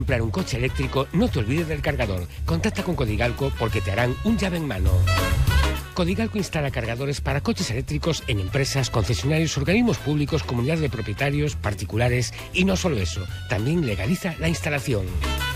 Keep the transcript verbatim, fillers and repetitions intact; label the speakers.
Speaker 1: comprar un coche eléctrico, no te olvides del cargador. Contacta con Codigalco porque te harán un llave en mano. Codigalco instala cargadores para coches eléctricos en empresas, concesionarios, organismos públicos, comunidades de propietarios, particulares y no solo eso, también legaliza la instalación.